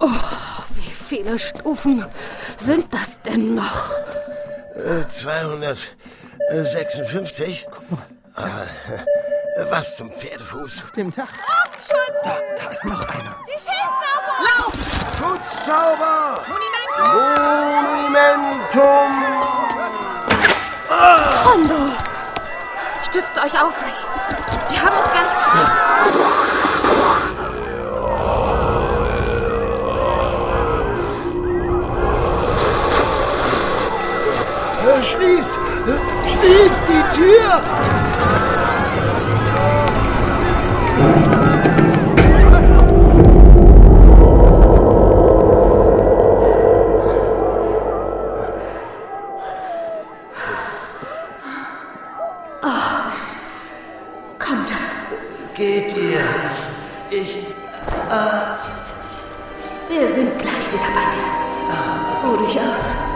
Wie viele Stufen sind das denn noch? 256. Aber was zum Pferdefuß? Auf dem Dach. Da ist noch einer. Die schießen auf uns! Lauf! Schutzzauber! Monumentum! Rondo! Stützt euch auf mich. Die haben uns gleich geschützt. Schließt die Tür! Kommt. Geht ihr? Wir Wir sind gleich wieder bei dir. Ruh dich aus.